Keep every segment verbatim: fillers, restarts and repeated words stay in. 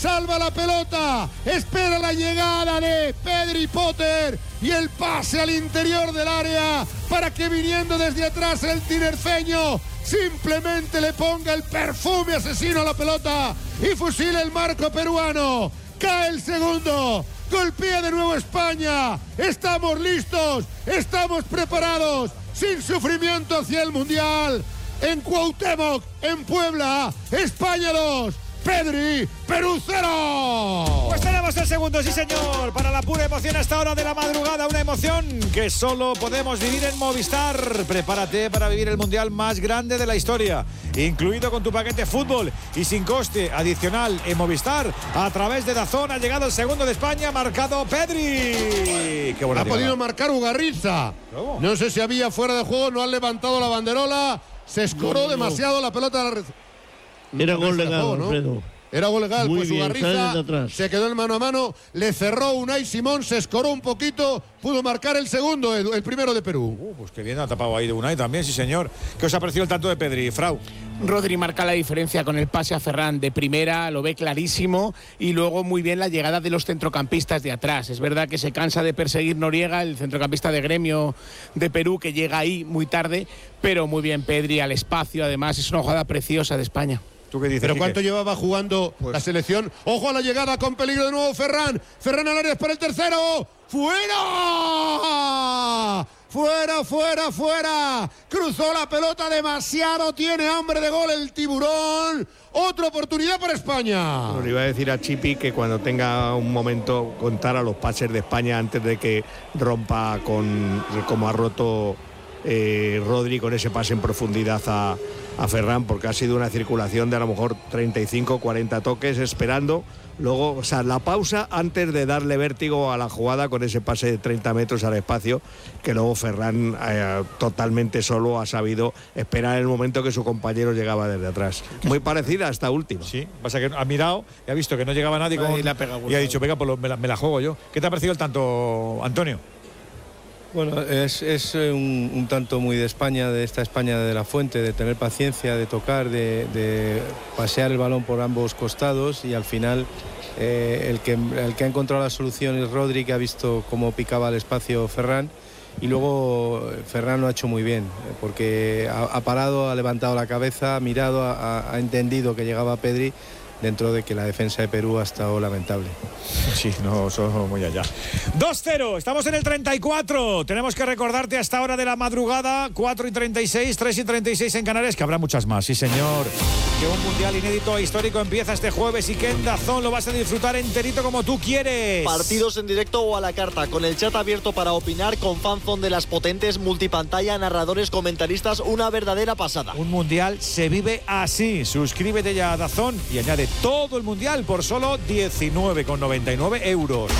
salva la pelota, espera la llegada de Pedri Potter y el pase al interior del área para que viniendo desde atrás el tinerfeño simplemente le ponga el perfume asesino a la pelota y fusile el marco peruano. Cae el segundo, golpea de nuevo España, estamos listos, estamos preparados, sin sufrimiento hacia el Mundial. En Cuauhtémoc, en Puebla, España dos, Pedri, Perú cero. Pues tenemos el segundo, sí señor, para la pura emoción a esta hora de la madrugada, una emoción que solo podemos vivir en Movistar. Prepárate para vivir el Mundial más grande de la historia, incluido con tu paquete fútbol y sin coste adicional en Movistar. A través de DAZN ha llegado el segundo de España, marcado Pedri. Qué buena ha podido marcar Ugarriza. ¿Cómo? No sé si había fuera de juego, no han levantado la banderola, se escoró No, no. demasiado la pelota. A la... Era gol fuera de legal, juego, ¿no? Alfredo. Era gol legal, Muy pues bien, Ugarriza sale de atrás. se quedó en mano a mano, le cerró Unai Simón, se escoró un poquito, pudo marcar el segundo, el, el primero de Perú. Uh, pues qué bien ha tapado ahí de Unai también, sí señor. ¿Qué os ha parecido el tanto de Pedri, Frau? Rodri marca la diferencia con el pase a Ferran de primera, lo ve clarísimo, y luego muy bien la llegada de los centrocampistas de atrás. Es verdad que se cansa de perseguir Noriega, el centrocampista de Gremio de Perú, que llega ahí muy tarde, pero muy bien Pedri al espacio, además es una jugada preciosa de España. ¿Tú qué dices, Pero Quique? ¿cuánto llevaba jugando Pues- la selección? Ojo a la llegada con peligro de nuevo Ferran. Ferran al área para el tercero. ¡Fuera! ¡Fuera, fuera, fuera! Cruzó la pelota demasiado. Tiene hambre de gol el tiburón. Otra oportunidad para España. Bueno, le iba a decir a Chipi que cuando tenga un momento contara los pases de España antes de que rompa con como ha roto eh, Rodri con ese pase en profundidad a, a Ferran, porque ha sido una circulación de a lo mejor treinta y cinco, cuarenta toques esperando. Luego, o sea, la pausa antes de darle vértigo a la jugada con ese pase de treinta metros al espacio, que luego Ferran eh, totalmente solo ha sabido esperar el momento que su compañero llegaba desde atrás. Muy parecida a esta última. Sí, pasa que ha mirado y ha visto que no llegaba nadie con, Ahí la ha pegado, y ha dicho, venga, pues lo- me, la, me la juego yo. ¿Qué te ha parecido el tanto, Antonio? Bueno, es, es eh, un, un tanto muy de España, de esta España de la Fuente, de tener paciencia, de tocar, de, de pasear el balón por ambos costados y al final eh, el, que, el que ha encontrado la solución es Rodri, que ha visto cómo picaba el espacio Ferran, y luego eh, Ferran lo ha hecho muy bien, eh, porque ha, ha parado, ha levantado la cabeza, ha mirado, ha, ha entendido que llegaba Pedri, dentro de que la defensa de Perú ha estado lamentable. Sí, no, somos muy allá. dos cero, estamos en el treinta y cuatro. Tenemos que recordarte hasta ahora de la madrugada, cuatro y treinta y seis, tres y treinta y seis en Canarias, que habrá muchas más, sí señor. Que un mundial inédito e histórico empieza este jueves y que en DAZN lo vas a disfrutar enterito como tú quieres. Partidos en directo o a la carta, con el chat abierto para opinar, con fanzone de las potentes, multipantalla, narradores, comentaristas, una verdadera pasada. Un mundial se vive así. Suscríbete ya a DAZN y añade todo el mundial por solo diecinueve con noventa y nueve euros.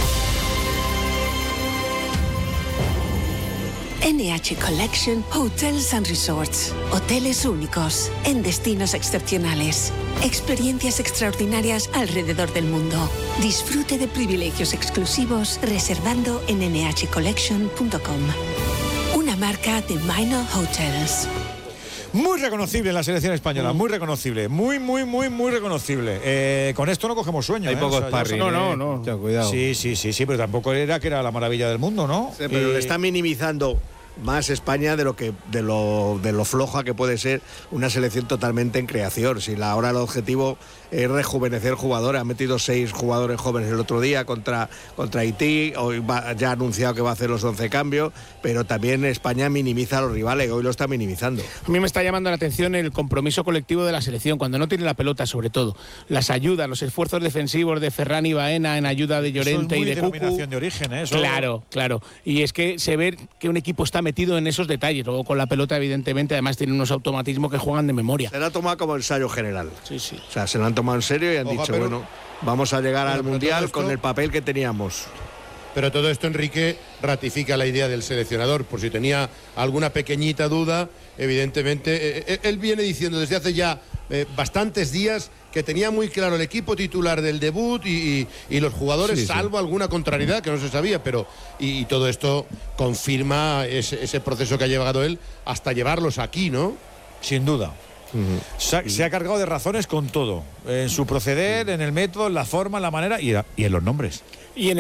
N H Collection Hotels and Resorts. Hoteles únicos, en destinos excepcionales. Experiencias extraordinarias alrededor del mundo. Disfrute de privilegios exclusivos reservando en n h collection punto com. Una marca de Minor Hotels. Muy reconocible en la selección española, muy reconocible, muy, muy, muy, muy reconocible. Eh, con esto no cogemos sueño. Hay ¿eh? poco O sea, ya sparring. sabes- No, no, no. Mucho cuidado. Sí, sí, sí, sí, pero tampoco era que era la maravilla del mundo, ¿no? Sí, pero Y- le está minimizando más España de lo que de lo de lo floja que puede ser una selección totalmente en creación. Si la, ahora el objetivo es rejuvenecer jugadores, ha metido seis jugadores jóvenes el otro día contra contra Haití, hoy va- ya ha anunciado que va a hacer los once cambios, pero también España minimiza a los rivales, hoy lo está minimizando. A mí me está llamando la atención el compromiso colectivo de la selección, cuando no tiene la pelota, sobre todo. Las ayudas, los esfuerzos defensivos de Ferran y Baena en ayuda de Eso es Llorente muy y de Cucu. denominación de origen, ¿eh? Eso- Claro, claro. Y es que se ve que un equipo está metido en esos detalles. Luego con la pelota, evidentemente, además tiene unos automatismos que juegan de memoria. Se la ha tomado como ensayo general. Sí, sí. O sea, se lo han tomado en serio y han Ojo, dicho, pero- bueno, vamos a llegar Bueno, al pero Mundial todo esto- con el papel que teníamos. Pero todo esto, Enrique, ratifica la idea del seleccionador. Por si tenía alguna pequeñita duda, evidentemente, eh, eh, él viene diciendo desde hace ya eh, bastantes días que tenía muy claro el equipo titular del debut y, y- y los jugadores, Sí, sí. salvo alguna contrariedad que no se sabía, pero y, y todo esto confirma ese, ese proceso que ha llevado él hasta llevarlos aquí, ¿no? Sin duda. Uh-huh. Se, ha, se ha cargado de razones con todo, en su proceder, en el método, en la forma, en la manera y, y en los nombres.